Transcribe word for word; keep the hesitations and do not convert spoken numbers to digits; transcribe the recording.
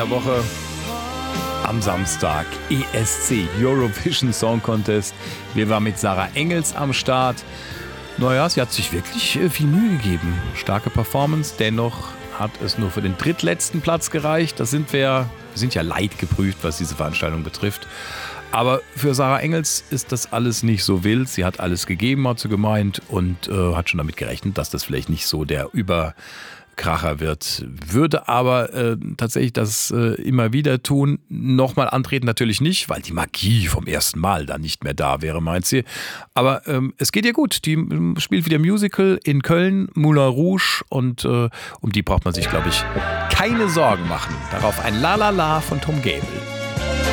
der Woche am Samstag E S C, Eurovision Song Contest. Wir waren mit Sarah Engels am Start. Naja, sie hat sich wirklich viel Mühe gegeben. Starke Performance, dennoch hat es nur für den drittletzten Platz gereicht. Das sind wir, wir sind ja leidgeprüft, was diese Veranstaltung betrifft. Aber für Sarah Engels ist das alles nicht so wild. Sie hat alles gegeben, hat sie gemeint, und äh, hat schon damit gerechnet, dass das vielleicht nicht so der Überkracher wird. Würde aber äh, tatsächlich das äh, immer wieder tun. Nochmal antreten natürlich nicht, weil die Magie vom ersten Mal dann nicht mehr da wäre, meint sie. Aber ähm, es geht ihr gut. Die spielt wieder Musical in Köln, Moulin Rouge, und äh, um die braucht man sich, glaube ich, keine Sorgen machen. Darauf ein La La La von Tom Gable.